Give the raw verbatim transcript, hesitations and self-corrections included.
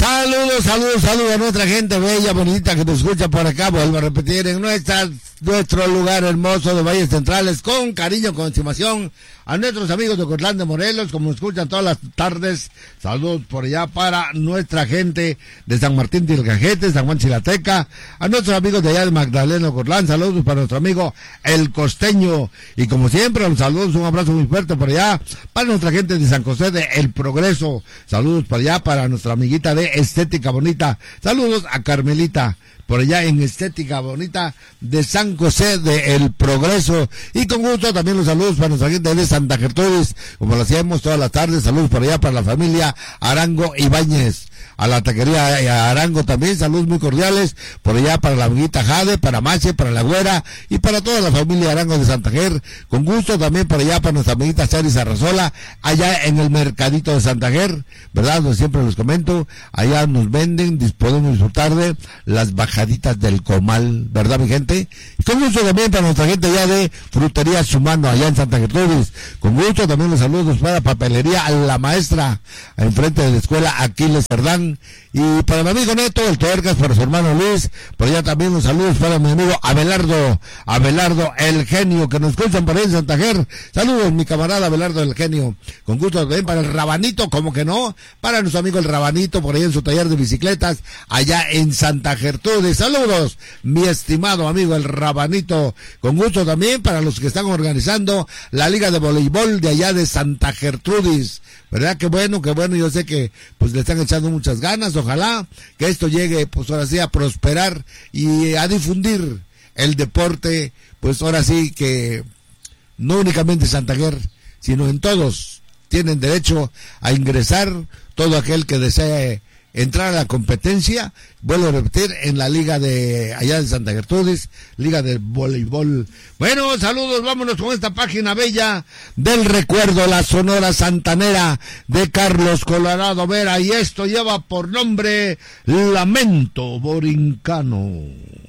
Saludos, saludos, saludos a nuestra gente bella, bonita que nos escucha por acá. Vuelvo a repetir, en nuestra, nuestro lugar hermoso de Valles Centrales, con cariño, con estimación, a nuestros amigos de Ocotlán de Morelos, como nos escuchan todas las tardes. Saludos por allá para nuestra gente de San Martín de Ilgajete, San Juan Chilateca, a nuestros amigos de allá de Magdalena, Ocotlán. Saludos para nuestro amigo El Costeño, y como siempre, los saludos, un abrazo muy fuerte por allá para nuestra gente de San José de El Progreso. Saludos para allá para nuestra amiguita de Estética Bonita. Saludos a Carmelita, por allá en Estética Bonita de San José de El Progreso. Y con gusto también los saludos para nuestra gente de Santa Gertrudis, como lo hacíamos todas las tardes. Saludos por allá para la familia Arango Ibáñez. A la taquería Arango también, saludos muy cordiales, por allá para la amiguita Jade, para Mache, para la Güera, y para toda la familia Arango de Santa Ger. Con gusto también por allá para nuestra amiguita Charis Arrazola, allá en el mercadito de Santa Ger, ¿verdad? Donde siempre les comento, allá nos venden, podemos disfrutar de las bajaditas del comal, ¿verdad, mi gente? Y con gusto también para nuestra gente allá de Frutería Sumano, allá en Santa Gertrudis. Con gusto también los saludos para Papelería a la Maestra, enfrente de la escuela Aquiles Cerdán. Y para mi amigo Neto, el Tuercas, para su hermano Luis, por allá también los saludos para mi amigo Abelardo, Abelardo el Genio, que nos escuchan por ahí en Santa Ger. Saludos, mi camarada Abelardo el Genio. Con gusto también para el Rabanito, como que no, para nuestro amigo el Rabanito, por ahí en su taller de bicicletas, allá en Santa Gertrudis. Saludos, mi estimado amigo el Rabanito. Con gusto también para los que están organizando la Liga de Voleibol de allá de Santa Gertrudis. ¿Verdad? Qué bueno, qué bueno. Yo sé que pues le están echando muchas ganas. Ojalá que esto llegue, pues ahora sí, a prosperar y a difundir el deporte, pues ahora sí que no únicamente en Santa Ger, sino en todos tienen derecho a ingresar, todo aquel que desee entrar a la competencia. Vuelvo a repetir, en la liga de allá de Santa Gertrudis, liga de voleibol. Bueno, saludos, vámonos con esta página bella del recuerdo, la Sonora Santanera de Carlos Colorado Vera, y esto lleva por nombre Lamento Borincano.